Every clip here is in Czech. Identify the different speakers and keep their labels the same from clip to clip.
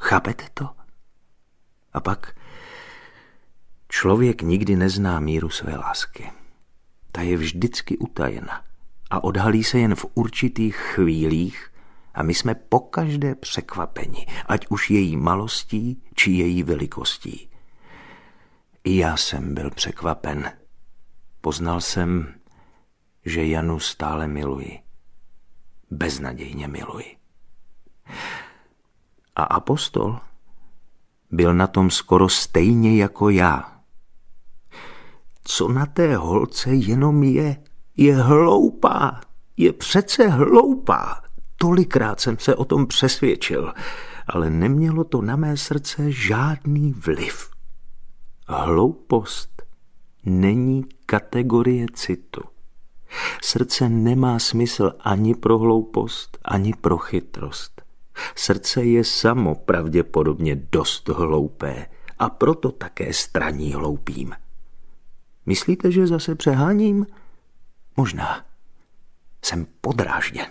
Speaker 1: Chápete to? A pak člověk nikdy nezná míru své lásky. Ta je vždycky utajena a odhalí se jen v určitých chvílích a my jsme pokaždé překvapeni, ať už její malostí či její velikostí. I já jsem byl překvapen. Poznal jsem, že Janu stále miluji. Beznadějně miluji. A apostol byl na tom skoro stejně jako já. Co na té holce jenom je hloupá, je přece hloupá. Tolikrát jsem se o tom přesvědčil, ale nemělo to na mé srdce žádný vliv. Hloupost není kategorie citu. Srdce nemá smysl ani pro hloupost, ani pro chytrost. Srdce je samo pravděpodobně dost hloupé a proto také straní hloupým. Myslíte, že zase přeháním? Možná. Jsem podrážděn.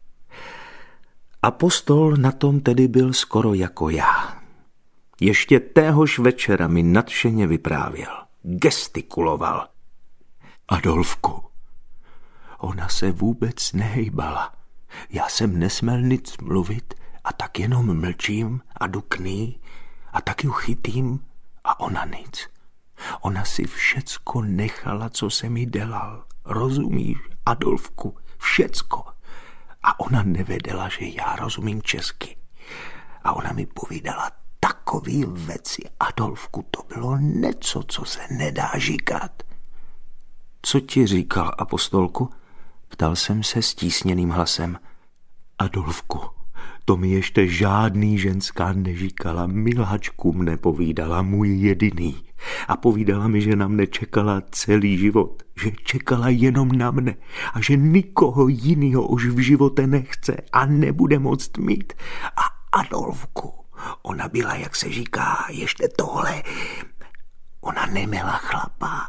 Speaker 1: Apostol na tom tedy byl skoro jako já. Ještě téhož večera mi nadšeně vyprávěl, gestikuloval. Adolfku, ona se vůbec nehejbala. Já jsem nesměl nic mluvit a tak jenom mlčím a jdu k ní a tak ju chytím a ona nic. Ona si všecko nechala, co jsem mi dělal. Rozumíš, Adolfku, všecko. A ona nevěděla, že já rozumím česky. A ona mi povídala takový věci, Adolfku, to bylo něco, co se nedá říkat. Co ti říkal, apostolku? Ptal jsem se stísněným hlasem. Adolfku, to mi ještě žádný ženská neříkala, miláčku mne povídala, můj jediný. A povídala mi, že na mne čekala celý život, že čekala jenom na mne a že nikoho jinýho už v životě nechce a nebude moct mít. A Adolfku, ona byla, jak se říká, ještě tohle, ona neměla chlapa.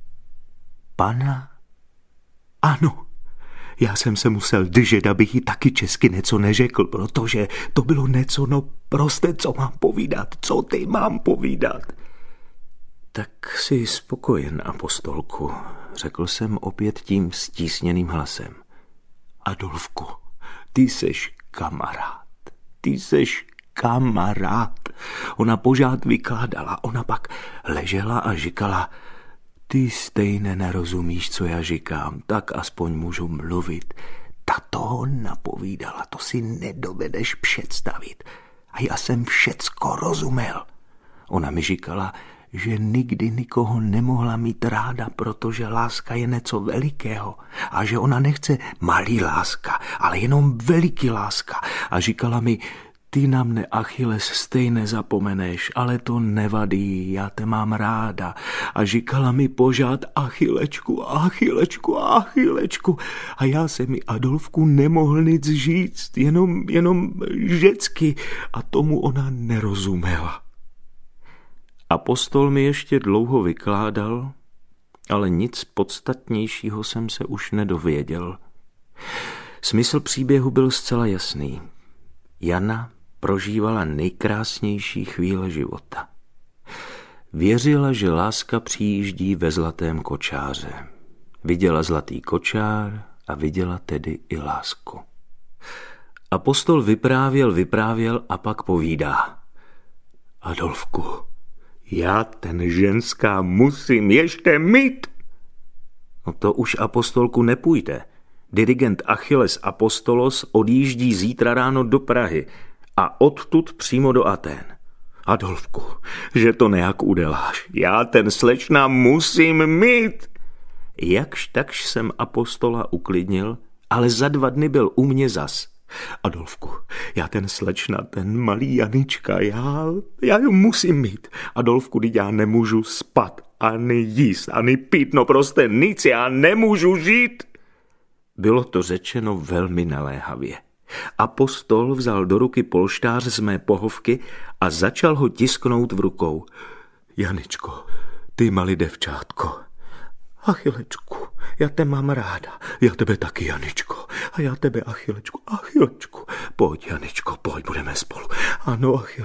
Speaker 1: Pana? Ano. Já jsem se musel držet, abych jí taky česky něco neřekl, protože to bylo něco, no prostě, co mám povídat, co ty mám povídat. Tak si spokojen, apostolku, řekl jsem opět tím stísněným hlasem. Adolfku, ty seš kamarád, ty seš kamarád. Ona pořád vykládala, ona pak ležela a říkala, ty stejně nerozumíš, co já říkám, tak aspoň můžu mluvit. Ta toho napovídala, to si nedovedeš představit. A já jsem všecko rozuměl. Ona mi říkala, že nikdy nikoho nemohla mít ráda, protože láska je něco velikého a že ona nechce malý láska, ale jenom veliký láska. A říkala mi, ty na mne, Achilles, stejně zapomeneš, ale to nevadí, já te mám ráda. A říkala mi pořád Achillečku, Achillečku, Achillečku. A já se mi, Adolfku, nemohl nic říct, jenom řecky. A tomu ona nerozuměla. Apostol mi ještě dlouho vykládal, ale nic podstatnějšího jsem se už nedověděl. Smysl příběhu byl zcela jasný. Jana prožívala nejkrásnější chvíle života. Věřila, že láska přijíždí ve zlatém kočáře. Viděla zlatý kočár a viděla tedy i lásku. Apostol vyprávěl a pak povídá. Adolfku, já ten ženská musím ještě mít. No to už, apostolku, nepůjde. Dirigent Achilles Apostolos odjíždí zítra ráno do Prahy a odtud přímo do Atén. Adolfku, že to nějak uděláš. Já ten slečna musím mít. Jakž takž jsem Apostola uklidnil, ale za 2 dny byl u mě zas. Adolfku, já ten slečna, ten malý Janička, já ju musím mít. Adolfku, teď já nemůžu spat, ani jíst, ani pít, no prostě nic, já nemůžu žít. Bylo to řečeno velmi naléhavě. Apostol vzal do ruky polštář z mé pohovky a začal ho tisknout v rukou. Janičko, ty malý devčátko. Achilečku, já te mám ráda. Já tebe taky, Janičko. A já tebe, Achilečku, Achilečku. Pojď, Janičko, pojď, budeme spolu. Ano, Achille.